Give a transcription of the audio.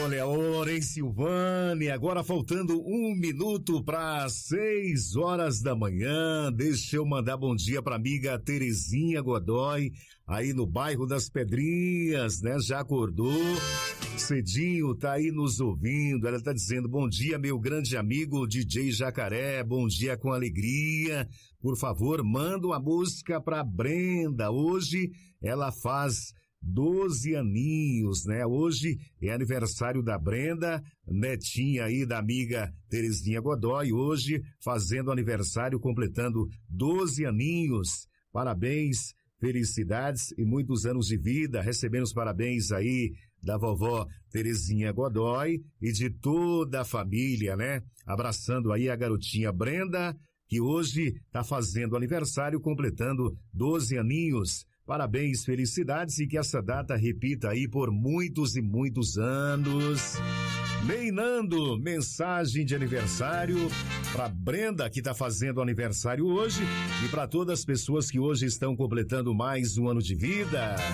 Olha, hora em Silvânia, agora faltando 1 minuto para 6 horas da manhã. Deixa eu mandar bom dia para amiga Terezinha Godoy, aí no bairro das Pedrinhas, né? Já acordou cedinho, tá aí nos ouvindo. Ela tá dizendo: bom dia, meu grande amigo DJ Jacaré, bom dia com alegria. Por favor, manda uma música pra Brenda. Hoje ela faz 12 aninhos, né? Hoje é aniversário da Brenda, netinha aí da amiga Terezinha Godoy, hoje fazendo aniversário, completando 12 aninhos. Parabéns, felicidades e muitos anos de vida. Recebendo os parabéns aí da vovó Terezinha Godoy e de toda a família, né? Abraçando aí a garotinha Brenda, que hoje tá fazendo aniversário, completando 12 aninhos. Parabéns, felicidades e que essa data repita aí por muitos e muitos anos. Neinando, mensagem de aniversário para Brenda, que está fazendo aniversário hoje, e para todas as pessoas que hoje estão completando mais um ano de vida.